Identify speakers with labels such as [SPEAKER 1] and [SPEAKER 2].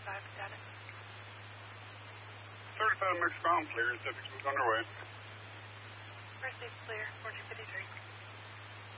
[SPEAKER 1] status.
[SPEAKER 2] 35 mixed ground clear. Subject was underway.
[SPEAKER 1] First is clear, 1453.